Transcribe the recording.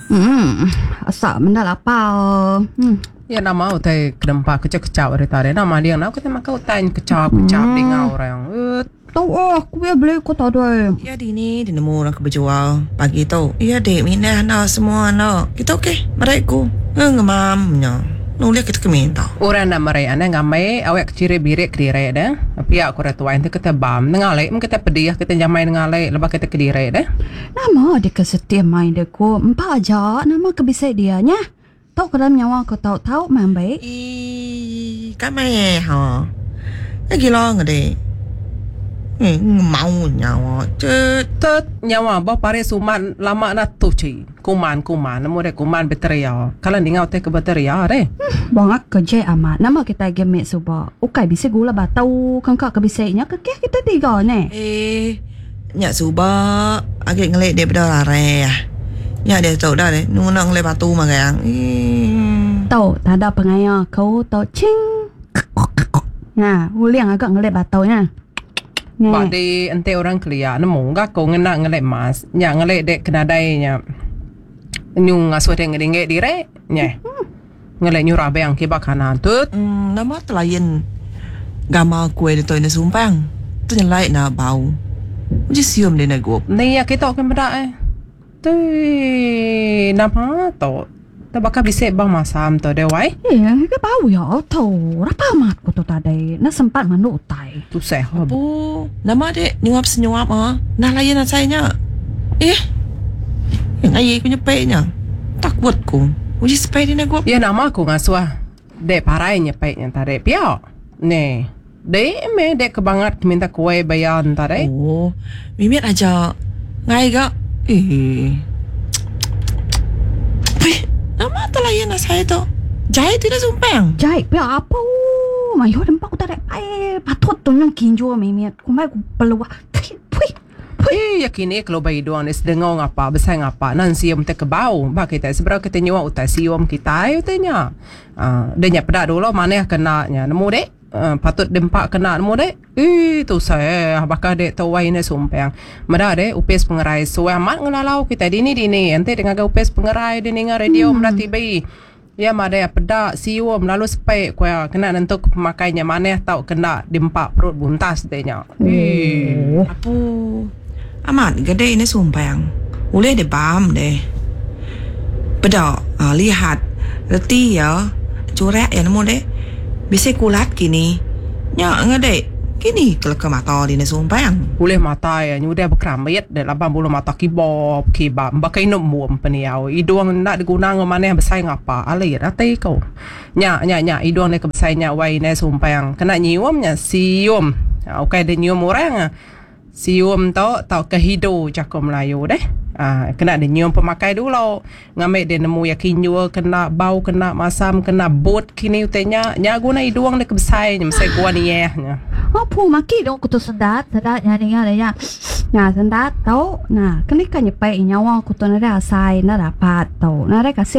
Asa benda lapar. Ya nama utai kedempa kecak-kecak hari tadi. Nama dia nak kita makan utai kecap-kecap dengan orang. Tahu aku biar beli kau tak ada. Ya di ni di nemu orang berjual pagi tu. Ya dek minah na semua na. Kita okey, mereka ngemamnya. Nulis kita keminta. Orang nak merai anak ngamai awak keciri birik kediri dah. Tapi aku ratuan tu kita bam nengalai, kita pedih kita jamai nengalai lepas kita kediri dah. Nama dia kesetia main dia ko. Empat aja nama kebisai dia nya. Tahu kadang nyawa ko tahu main baik. Kan mai ha. Lagi long dek. Mau nyawa. Tet nyawa bawa pare suman lama na tu cik. Kuman namu dek kuman bateria. Kalau dingau teh ke bateria deh. Bangak kerja amat. Nama kita game suba. Ukai bisa gula batau kangkak kebisainya kekeh kita tiga ne. Nyak suba agak ngelek dia pada lare ya. Nyak dia tahu dah deh. Nuna ngelek batu magang. Tahu tak ada pengaya kau tahu cing. Nah, uliang agak ngelek bataunya. Pak di ente orang kelia nemu enggak kau ngena ngelek mas. Nyak ngelek dek kenadainya. Nyung asuh dek ngedingek dire. Nye. Ngelek nyurah bayang kibak kanan tut. Nama telayan gambar kue di toilet sumpang. Tu nyelai na bau. Jadi sium dia nak gup. Ni ya kita akan benda tu nama tu. Tabakah bisa bang masam tu dewai? Ya, ke bau ya tahu. Rapa amat ko tu tadi. Na sempat manuk utai. Tu sehat. Apu, nama dek nyuap senyuap ah. Nah layan saya. Yang ayah aku nyepeknya. Takut ku. Uji sepek dia nak gup. Ya nama aku ngasuh. Dek parai nyepeknya tadi. Piao. Ne. Dek me dek kebangat minta kue bayan tadi. Oh, mimit aja. Ngai gak. Nama telayan saya tu. Jahit tidak sumpang. Jahit biar apa? Mayo dempak ku tak ada. Patut tu yang kinjo mimit. Ku mai ku peluah. Yakin kalau bayi doang ni sedengau ngapa, besar ngapa, nan siom te kebau. Ba kita seberapa kita nyawa utai siom kita ayo tanya. Dia pedak dulu mana kena nya. Nemu dek. Patut dempak kena nemu dek. Tu saya bakal dek tawai ni sumpang. Mada dek upes pengerai suai amat ngelalau kita dini. Ente dengan upes pengerai di dengar radio merati bayi. Ya mada ya pedak siom lalu spek kuya kena nentuk pemakainya mana tahu kena dempak perut buntas tanya. Apu. Amat gede ini sumpang. Boleh deh bam deh. Pedak lihat reti ya curek ya nemu deh. Bisa kulat kini. Nyak ngedek. Kini kalau ke mata di sumpang. Boleh mata ya nyudah berkeramit deh labang bulu mata kibab. Bakai nuk muam peniau. Idung nak diguna ngomane besar ngapa? Alir atai kau. Nyak idung nak besarnya wai ne sumpang. Kena nyiumnya sium. Okay de nyium orang. Sium tau kehidu cakap Melayu deh. Kena ada nyium pemakai dulu. Ngambil dia nemu yakin jua kena bau, kena masam, kena bot kini utenya. Nya guna hidung dia kebesai nya mesti gua ni ya. Apa maki dong kutu sedat nyanyi ya. Nah sedat tau. Nah kini kan nyepai nyawa kutu nada asai nada dapat tau. Nada kasih